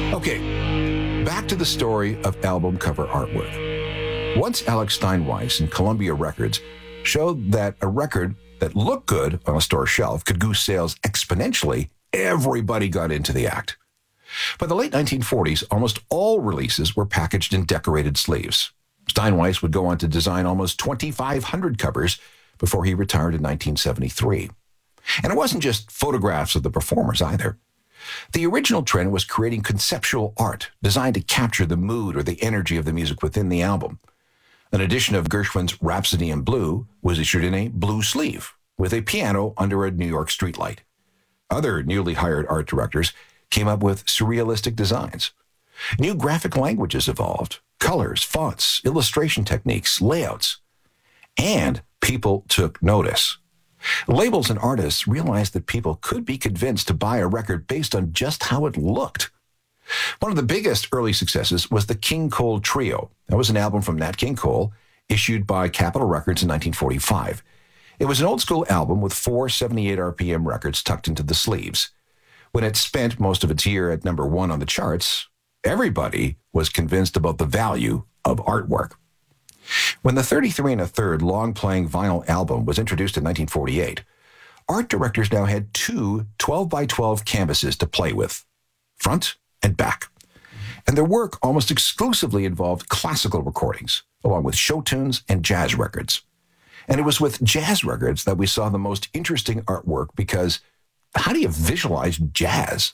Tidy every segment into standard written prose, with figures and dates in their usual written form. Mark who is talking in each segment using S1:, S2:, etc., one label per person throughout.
S1: Okay, back to the story of album cover artwork. Once Alex Steinweiss and Columbia Records showed that a record that looked good on a store shelf could goose sales exponentially, everybody got into the act. By the late 1940s, almost all releases were packaged in decorated sleeves. Steinweiss would go on to design almost 2,500 covers before he retired in 1973. And it wasn't just photographs of the performers either. The original trend was creating conceptual art designed to capture the mood or the energy of the music within the album. An edition of Gershwin's Rhapsody in Blue was issued in a blue sleeve with a piano under a New York streetlight. Other newly hired art directors came up with surrealistic designs. New graphic languages evolved, colors, fonts, illustration techniques, layouts, and people took notice. Labels and artists realized that people could be convinced to buy a record based on just how it looked. One of the biggest early successes was the King Cole Trio. That was an album from Nat King Cole, issued by Capitol Records in 1945. It was an old-school album with 4 78 RPM records tucked into the sleeves. When it spent most of its year at number 1 on the charts, everybody was convinced about the value of artwork. When the 33 1/3 long-playing vinyl album was introduced in 1948, art directors now had 2 12x12 canvases to play with, front and back. And their work almost exclusively involved classical recordings, along with show tunes and jazz records. And it was with jazz records that we saw the most interesting artwork because how do you visualize jazz?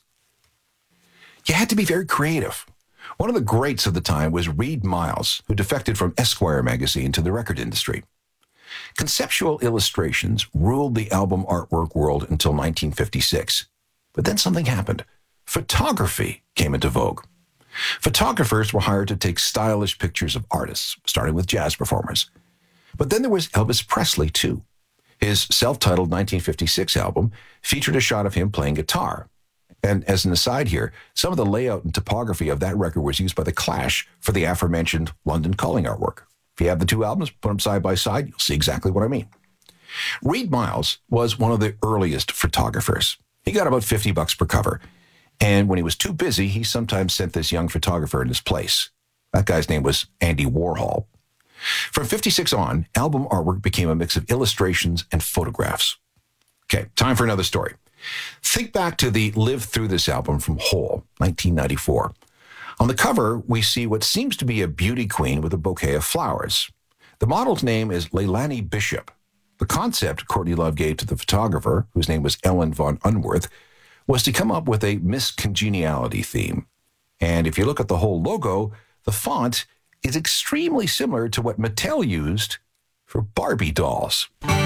S1: You had to be very creative. One of the greats of the time was Reed Miles, who defected from Esquire magazine to the record industry. Conceptual illustrations ruled the album artwork world until 1956. But then something happened. Photography came into vogue. Photographers were hired to take stylish pictures of artists, starting with jazz performers. But then there was Elvis Presley, too. His self-titled 1956 album featured a shot of him playing guitar. And as an aside here, some of the layout and topography of that record was used by The Clash for the aforementioned London Calling artwork. If you have the two albums, put them side by side, you'll see exactly what I mean. Reed Miles was one of the earliest photographers. He got about $50 per cover. And when he was too busy, he sometimes sent this young photographer in his place. That guy's name was Andy Warhol. From 56 on, album artwork became a mix of illustrations and photographs. Okay, time for another story. Think back to the Live Through This album from Hole, 1994. On the cover, we see what seems to be a beauty queen with a bouquet of flowers. The model's name is Leilani Bishop. The concept Courtney Love gave to the photographer, whose name was Ellen von Unworth, was to come up with a Miss Congeniality theme. And if you look at the whole logo, the font is extremely similar to what Mattel used for Barbie dolls.